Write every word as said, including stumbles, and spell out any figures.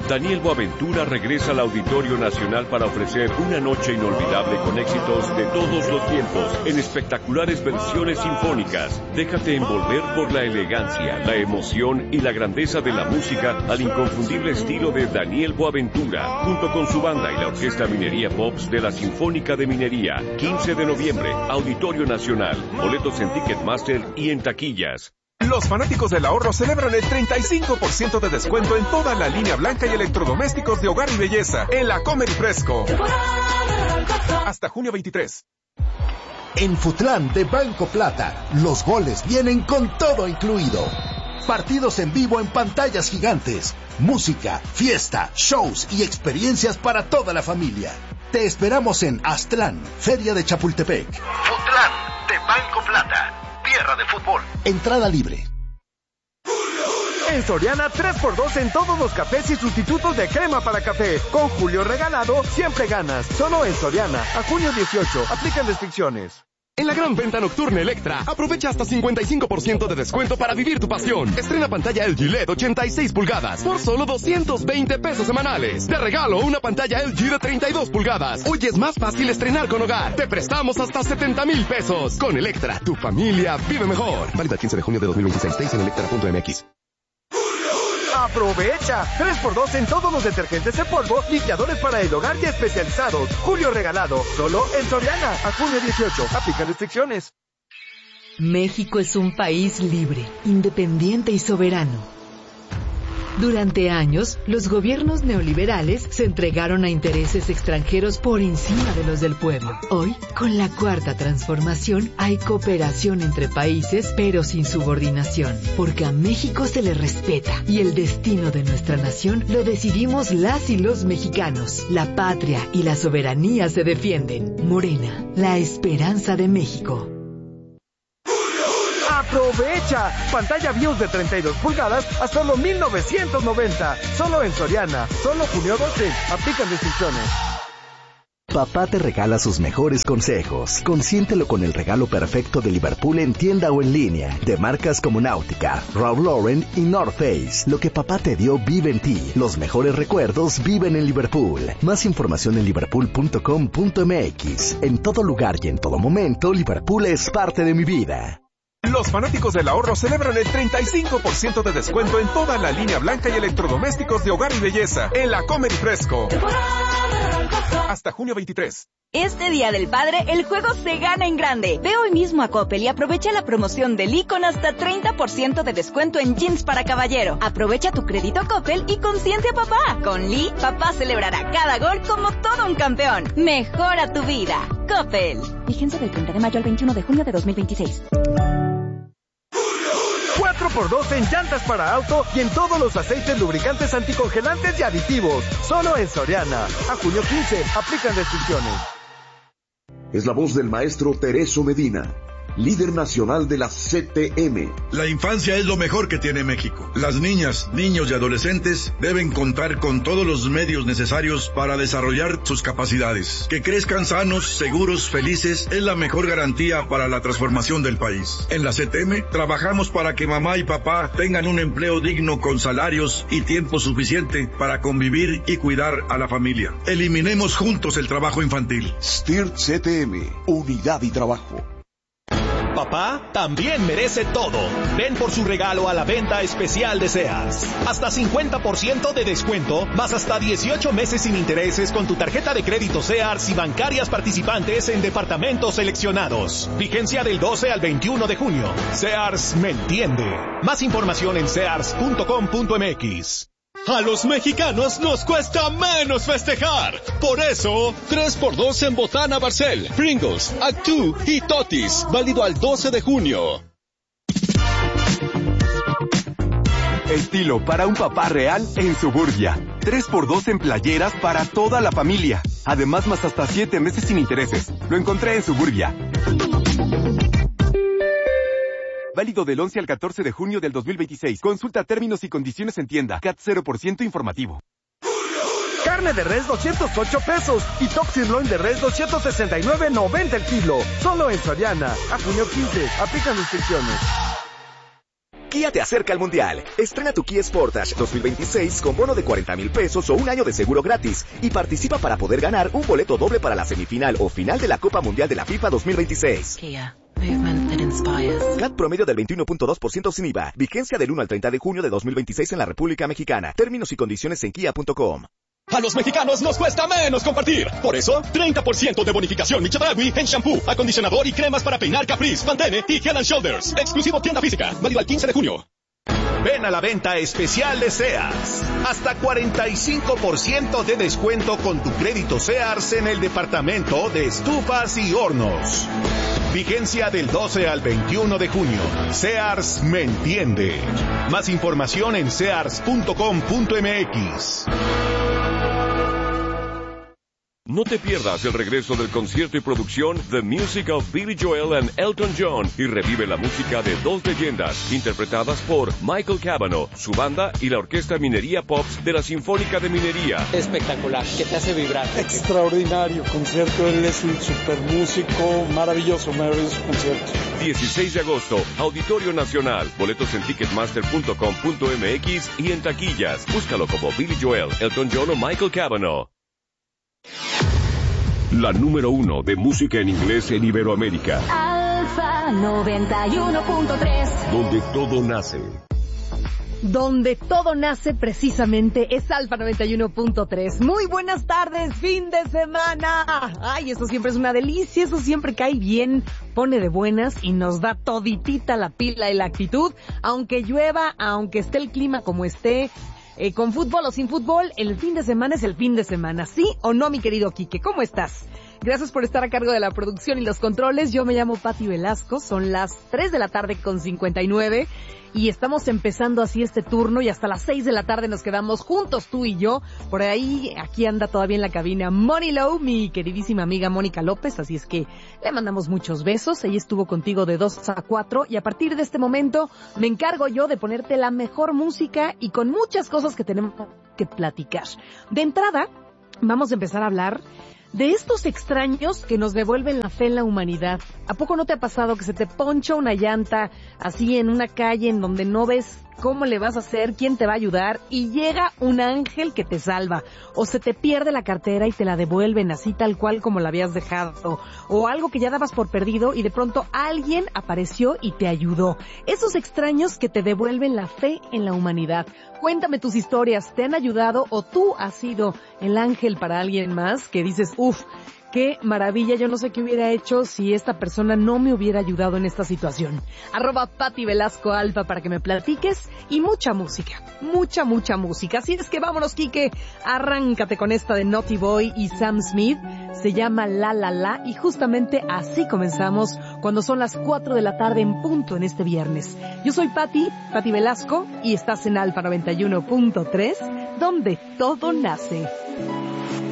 Daniel Boaventura regresa al Auditorio Nacional para ofrecer una noche inolvidable con éxitos de todos los tiempos en espectaculares versiones sinfónicas. Déjate envolver por la elegancia, la emoción y la grandeza de la música al inconfundible estilo de Daniel Boaventura, junto con su banda y la Orquesta Minería Pops de la Sinfónica de Minería. quince de noviembre, Auditorio Nacional. Boletos en Ticketmaster y en taquillas. Los fanáticos del ahorro celebran el treinta y cinco por ciento de descuento en toda la línea blanca y electrodomésticos de hogar y belleza en la Comer y Fresco. Hasta junio veintitrés. En Futlán de Banco Plata, los goles vienen con todo incluido. Partidos en vivo en pantallas gigantes, música, fiesta, shows y experiencias para toda la familia. Te esperamos en Aztlán, Feria de Chapultepec. Futlán de Banco Plata. Tierra de fútbol. Entrada libre. En Soriana, tres por dos en todos los cafés y sustitutos de crema para café. Con Julio regalado, siempre ganas. Solo en Soriana. A junio dieciocho. Aplican restricciones. En la gran venta nocturna Electra, aprovecha hasta cincuenta y cinco por ciento de descuento para vivir tu pasión. Estrena pantalla L G L E D ochenta y seis pulgadas por solo doscientos veinte pesos semanales. Te regalo una pantalla L G de treinta y dos pulgadas. Hoy es más fácil estrenar con Hogar. Te prestamos hasta setenta mil pesos. Con Electra, tu familia vive mejor. Válida el quince de junio de dos mil veintiséis. Seis en electra punto m x. ¡Aprovecha! tres por dos en todos los detergentes de polvo, limpiadores para el hogar y especializados. Julio regalado, solo en Soriana. A junio dieciocho. Aplican restricciones. México es un país libre, independiente y soberano. Durante años, los gobiernos neoliberales se entregaron a intereses extranjeros por encima de los del pueblo. Hoy, con la cuarta transformación, hay cooperación entre países, pero sin subordinación, porque a México se le respeta y el destino de nuestra nación lo decidimos las y los mexicanos. La patria y la soberanía se defienden. Morena, la esperanza de México. ¡Aprovecha! Pantalla BIOS de treinta y dos pulgadas a solo mil novecientos noventa. Solo en Soriana. Solo junio doce. Aplican restricciones. Papá te regala sus mejores consejos. Consiéntelo con el regalo perfecto de Liverpool en tienda o en línea. De marcas como Náutica, Ralph Lauren y North Face. Lo que papá te dio vive en ti. Los mejores recuerdos viven en Liverpool. Más información en liverpool punto com punto m x. En todo lugar y en todo momento, Liverpool es parte de mi vida. Los fanáticos del ahorro celebran el treinta y cinco por ciento de descuento en toda la línea blanca y electrodomésticos de hogar y belleza en la Comer y Fresco. Hasta junio veintitrés. Este Día del Padre, el juego se gana en grande. Ve hoy mismo a Coppel y aprovecha la promoción de Lee con hasta treinta por ciento de descuento en jeans para caballero. Aprovecha tu crédito Coppel y consiente a papá. Con Lee, papá celebrará cada gol como todo un campeón. Mejora tu vida. Coppel. Vigencia del treinta de mayo al veintiuno de junio de dos mil veintiséis. cuatro por dos en llantas para auto y en todos los aceites lubricantes anticongelantes y aditivos. Solo en Soriana. A junio quince. Aplican restricciones. Es la voz del maestro Tereso Medina, líder nacional de la C T M. La infancia es lo mejor que tiene México. Las niñas, niños y adolescentes deben contar con todos los medios necesarios para desarrollar sus capacidades. Que crezcan sanos, seguros, felices es la mejor garantía para la transformación del país. En la C T M trabajamos para que mamá y papá tengan un empleo digno con salarios y tiempo suficiente para convivir y cuidar a la familia. Eliminemos juntos el trabajo infantil. S T I R C T M, Unidad y Trabajo. Papá también merece todo. Ven por su regalo a la venta especial de Sears. Hasta cincuenta por ciento de descuento, más hasta dieciocho meses sin intereses con tu tarjeta de crédito Sears y bancarias participantes en departamentos seleccionados. Vigencia del doce al veintiuno de junio. Sears me entiende. Más información en sears punto com punto m x. A los mexicanos nos cuesta menos festejar. Por eso, tres por dos en Botana Barcel, Pringles, Actu y Totis. Válido al doce de junio. Estilo para un papá real en Suburbia. tres por dos en playeras para toda la familia. Además, más hasta siete meses sin intereses. Lo encontré en Suburbia. Válido del once al catorce de junio del dos mil veintiséis. Consulta términos y condiciones en tienda. C A T cero por ciento informativo. Carne de res doscientos ocho pesos y top sirloin de res doscientos sesenta y nueve noventa el kilo. Solo en Soriana. A junio quince. Aplican restricciones. Kia te acerca al Mundial. Estrena tu Kia Sportage dos mil veintiséis con bono de cuarenta mil pesos o un año de seguro gratis y participa para poder ganar un boleto doble para la semifinal o final de la Copa Mundial de la FIFA dos mil veintiséis. Kia. Movement that inspires. C A T promedio del veintiuno punto dos por ciento sin I V A. Vigencia del uno al treinta de junio de dos mil veintiséis en la República Mexicana. Términos y condiciones en kia punto com. A los mexicanos nos cuesta menos compartir. Por eso, treinta por ciento de bonificación Michedragui en shampoo, acondicionador y cremas para peinar Caprice, Pantene y Head and Shoulders. Exclusivo tienda física. Válido al quince de junio. Ven a la venta especial de Sears. Hasta cuarenta y cinco por ciento de descuento con tu crédito Sears en el departamento de estufas y hornos. Vigencia del doce al veintiuno de junio. Sears me entiende. Más información en sears punto com punto m x. No te pierdas el regreso del concierto y producción The Music of Billy Joel and Elton John y revive la música de dos leyendas interpretadas por Michael Cavanaugh, su banda y la Orquesta Minería Pops de la Sinfónica de Minería. Espectacular, que te hace vibrar. Extraordinario concierto, él es un super músico, maravilloso, maravilloso concierto. dieciséis de agosto, Auditorio Nacional, boletos en ticketmaster punto com punto m x y en taquillas. Búscalo como Billy Joel, Elton John o Michael Cavanaugh. La número uno de música en inglés en Iberoamérica. Alfa noventa y uno punto tres. Donde todo nace. Donde todo nace precisamente es Alfa noventa y uno punto tres. Muy buenas tardes, fin de semana. Ay, eso siempre es una delicia, eso siempre cae bien, pone de buenas y nos da toditita la pila y la actitud. Aunque llueva, aunque esté el clima como esté, Eh, con fútbol o sin fútbol, el fin de semana es el fin de semana. ¿Sí o no, mi querido Quique? ¿Cómo estás? Gracias por estar a cargo de la producción y los controles. Yo me llamo Pati Velasco. Son las tres de la tarde con cincuenta y nueve. Y estamos empezando así este turno y hasta las seis de la tarde nos quedamos juntos, tú y yo. Por ahí, aquí anda todavía en la cabina Moni Low, mi queridísima amiga Mónica López. Así es que le mandamos muchos besos. Ella estuvo contigo de dos a cuatro y a partir de este momento me encargo yo de ponerte la mejor música y con muchas cosas que tenemos que platicar. De entrada, vamos a empezar a hablar de estos extraños que nos devuelven la fe en la humanidad. ¿A poco no te ha pasado que se te poncha una llanta así en una calle en donde no ves cómo le vas a hacer, quién te va a ayudar y llega un ángel que te salva? O se te pierde la cartera y te la devuelven así tal cual como la habías dejado. O algo que ya dabas por perdido y de pronto alguien apareció y te ayudó. Esos extraños que te devuelven la fe en la humanidad. Cuéntame tus historias, ¿te han ayudado o tú has sido el ángel para alguien más que dices, uff, qué maravilla, yo no sé qué hubiera hecho si esta persona no me hubiera ayudado en esta situación? Arroba Pati Velasco Alfa para que me platiques y mucha música, mucha, mucha música. Así es que vámonos, Quique, arráncate con esta de Naughty Boy y Sam Smith. Se llama La La La y justamente así comenzamos cuando son las cuatro de la tarde en punto en este viernes. Yo soy Pati, Pati Velasco y estás en Alfa noventa y uno punto tres, donde todo nace.